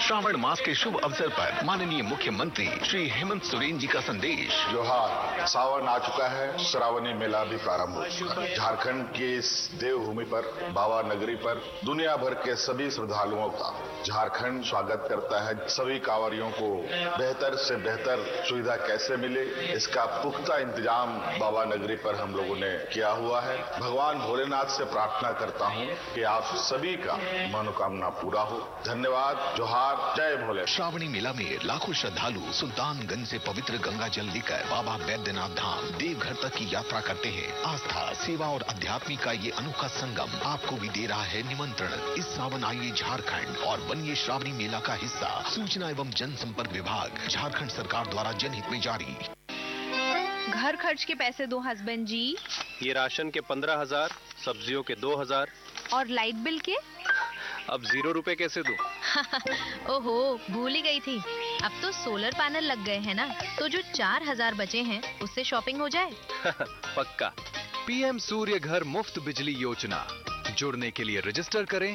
श्रावण मास के शुभ अवसर पर माननीय मुख्यमंत्री श्री हेमंत सोरेन जी का संदेश। जोहार, सावन आ चुका है, श्रावणी मेला भी प्रारंभ हो चुका है। झारखंड की इस देवभूमि पर, बाबा नगरी पर दुनिया भर के सभी श्रद्धालुओं का झारखंड स्वागत करता है। सभी कांवरियों को बेहतर से बेहतर सुविधा कैसे मिले, इसका पुख्ता इंतजाम बाबा नगरी पर हम लोगों ने किया हुआ है। भगवान भोलेनाथ से प्रार्थना करता हूँ कि आप सभी का मनोकामना पूरा हो। धन्यवाद। जोहार, जय भोले। श्रावणी मेला में लाखों श्रद्धालु सुल्तानगंज से पवित्र गंगा जल लेकर बाबा बैद्यनाथ धाम देवघर तक की यात्रा करते हैं। आस्था, सेवा और अध्यात्म का ये अनोखा संगम आपको भी दे रहा है निमंत्रण। इस सावन आइए झारखंड और बनिए श्रावणी मेला का हिस्सा। सूचना एवं जनसंपर्क विभाग, झारखंड सरकार द्वारा जनहित में जारी। घर खर्च के पैसे दो हस्बैंड जी। ये राशन के 15,000, सब्जियों के 2,000 और लाइट बिल के? अब 0 रुपए कैसे दूं? ओहो, भूल ही गई थी। अब तो सोलर पैनल लग गए हैं ना, तो जो 4,000 बचे हैं उससे शॉपिंग हो जाए। पक्का। पीएम सूर्य घर मुफ्त बिजली योजना। जुड़ने के लिए रजिस्टर करें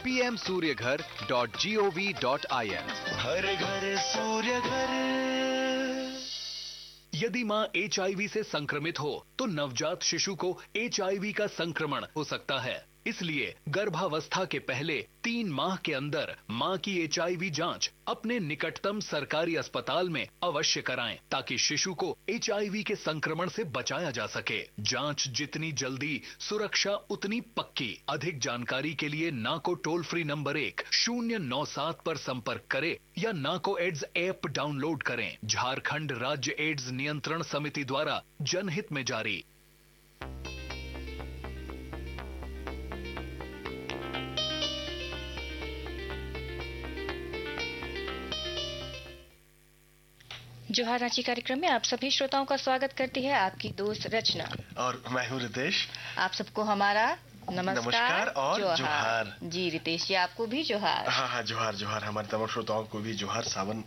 pmsuryaghar.gov.in। हर घर सूर्य घर। यदि मां HIV से संक्रमित हो तो नवजात शिशु को HIV का संक्रमण हो सकता है। इसलिए गर्भावस्था के पहले 3 माह के अंदर मां की HIV जांच अपने निकटतम सरकारी अस्पताल में अवश्य कराएं, ताकि शिशु को HIV के संक्रमण से बचाया जा सके। जांच जितनी जल्दी, सुरक्षा उतनी पक्की। अधिक जानकारी के लिए नाको टोल फ्री नंबर 1097 पर संपर्क करें या नाको एड्स ऐप डाउनलोड करें। झारखंड राज्य एड्स नियंत्रण समिति द्वारा जनहित में जारी। जोहार रांची कार्यक्रम में आप सभी श्रोताओं का स्वागत करती है आपकी दोस्त रचना और मैं हूँ रितेश। आप सबको हमारा नमस्कार और जोहार। जी रितेश जी, आपको भी जोहार। हाँ, जोहार जोहार। हमारे तमाम श्रोताओं को भी जोहार। सावन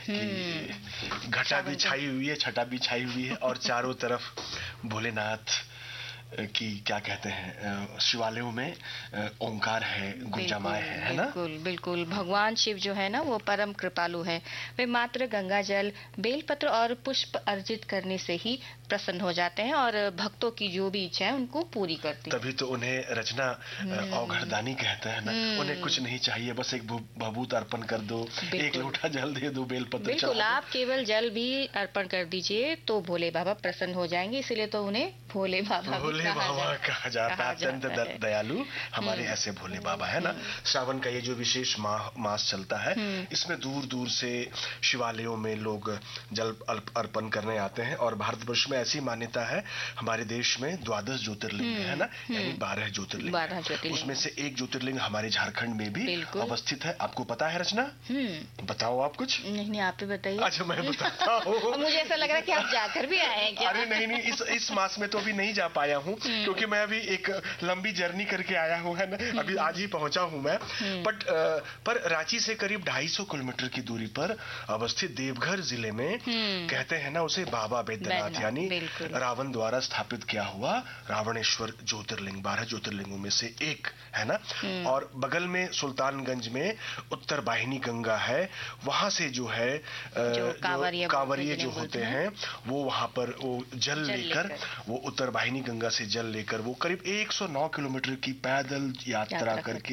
की घटा भी छाई हुई है, छटा भी छाई हुई है और चारों तरफ भोलेनाथ की क्या कहते हैं, शिवालयों में ओंकार है, गुंजामाय है ना? बिल्कुल बिल्कुल। भगवान शिव जो है ना, वो परम कृपालु है। वे मात्र गंगा जल, बेलपत्र और पुष्प अर्जित करने से ही प्रसन्न हो जाते हैं और भक्तों की जो भी इच्छा है उनको पूरी करते हैं। तभी तो उन्हें रचना औघड़दानी कहते हैं ना। उन्हें कुछ नहीं चाहिए, बस एक भभूत अर्पण कर दो, एक लोटा जल दे दो, बेलपत्र। बिल्कुल, आप केवल जल भी अर्पण कर दीजिए तो भोले बाबा प्रसन्न हो जाएंगे। इसलिए तो उन्हें भोले बाबा कहा जाता है। अत्यंत दयालु हमारे ऐसे भोले बाबा है ना। श्रावण का ये जो विशेष मास चलता है, इसमें दूर दूर से शिवालयों में लोग जल अर्पण करने आते हैं। और भारतवर्ष में ऐसी मान्यता है, हमारे देश में 12 ज्योतिर्लिंग है ना, यानी 12 ज्योतिर्लिंग। उसमें से एक ज्योतिर्लिंग हमारे झारखंड में भी अवस्थित है। आपको पता है रचना? बताओ आप कुछ। नहीं, आप ही बताइए। अच्छा, मैं बताता हूँ। मुझे ऐसा लग रहा है कि आप जाकर भी आए हैं क्या? अरे नहीं, इस मास में तो अभी नहीं जा पाया हूँ, क्योंकि मैं अभी एक लंबी जर्नी करके आया हूँ है ना। अभी आज ही पहुंचा हूँ मैं। पर रांची से करीब 250 किलोमीटर की दूरी पर अवस्थित देवघर जिले में कहते हैं ना उसे बाबा बैद्यनाथ, यानी रावण द्वारा स्थापित किया हुआ रावणेश्वर ज्योतिर्लिंग 12 ज्योतिर्लिंगों में से एक है ना। और बगल में सुल्तानगंज में उत्तर वाहिनी गंगा है। वहां से जो है कांवरिये जो होते हैं वो वहां पर वो जल लेकर, वो उत्तर वाहिनी गंगा से जल लेकर वो करीब 109 किलोमीटर की पैदल यात्रा करके